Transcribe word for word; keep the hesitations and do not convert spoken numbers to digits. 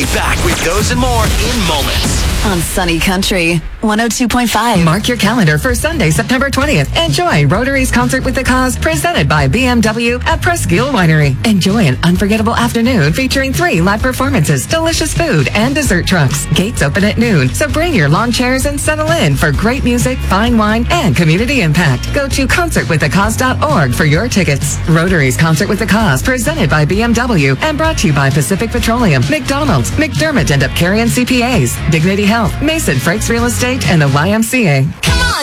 be back with those and more in moments. On Sunny Country, one oh two point five. Mark your calendar for Sunday, September twentieth. Enjoy Rotary's Concert with the Cause, presented by B M W at Presqu'île Winery. Enjoy an unforgettable afternoon featuring three live performances, delicious food, and dessert trucks. Gates open at noon, so bring your lawn chairs and settle in for great music, fine wine, and community impact. Go to concert with the cause dot org for your tickets. Rotary's Concert with the Cause, presented by B M W and brought to you by Pacific Petroleum, McDonald's, McDermott and Upcarrion C P As, Dignity Health, Mason Frakes Real Estate, and the Y M C A. Come on!